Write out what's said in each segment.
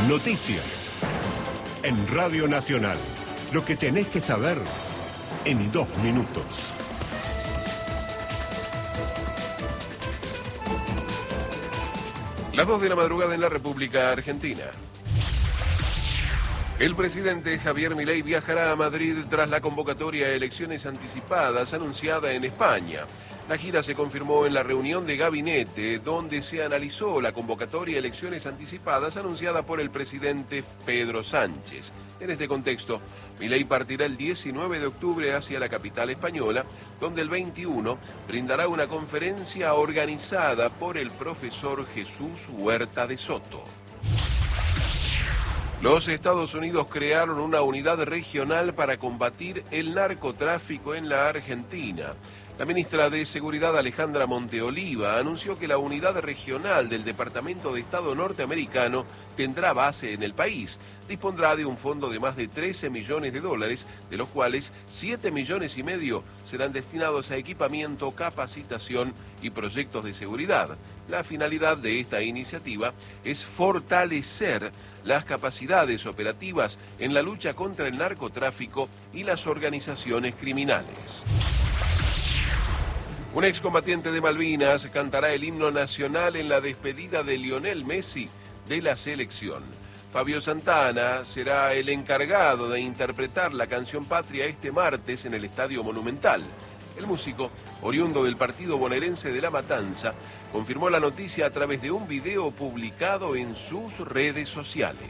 Noticias. En Radio Nacional. Lo que tenés que saber en 2 minutos. Las 2 de la madrugada en la República Argentina. El presidente Javier Milei viajará a Madrid tras la convocatoria a elecciones anticipadas anunciada en España. La gira se confirmó en la reunión de gabinete, donde se analizó la convocatoria a elecciones anticipadas anunciada por el presidente Pedro Sánchez. En este contexto, Milei partirá el 19 de octubre hacia la capital española, donde el 21 brindará una conferencia organizada por el profesor Jesús Huerta de Soto. Los Estados Unidos crearon una unidad regional para combatir el narcotráfico en la Argentina. La ministra de Seguridad Alejandra Monteoliva anunció que la unidad regional del Departamento de Estado norteamericano tendrá base en el país. Dispondrá de un fondo de más de 13 millones de dólares, de los cuales 7,5 millones serán destinados a equipamiento, capacitación y proyectos de seguridad. La finalidad de esta iniciativa es fortalecer las capacidades operativas en la lucha contra el narcotráfico y las organizaciones criminales. Un excombatiente de Malvinas cantará el himno nacional en la despedida de Lionel Messi de la selección. Fabio Santana será el encargado de interpretar la canción patria este martes en el Estadio Monumental. El músico, oriundo del partido bonaerense de La Matanza, confirmó la noticia a través de un video publicado en sus redes sociales.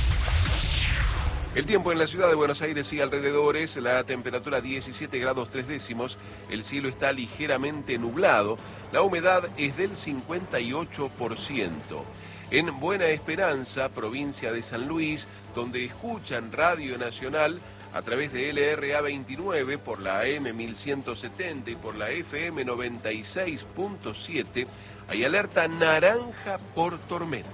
El tiempo en la ciudad de Buenos Aires y alrededores, la temperatura 17 grados 3 décimos, el cielo está ligeramente nublado, la humedad es del 58%. En Buena Esperanza, provincia de San Luis, donde escuchan Radio Nacional a través de LRA 29 por la AM 1170 y por la FM 96.7, hay alerta naranja por tormenta.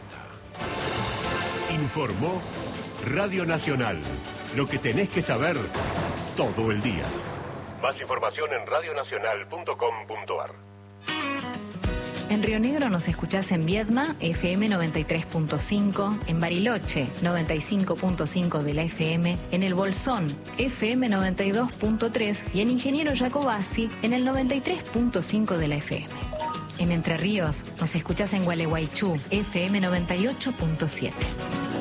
Informó Radio Nacional. Lo que tenés que saber todo el día. Más información en radionacional.com.ar. En Río Negro nos escuchás en Viedma, FM 93.5, en Bariloche, 95.5 de la FM, en El Bolsón, FM 92.3 y en Ingeniero Jacobasi, en el 93.5 de la FM. En Entre Ríos nos escuchás en Gualeguaychú, FM 98.7.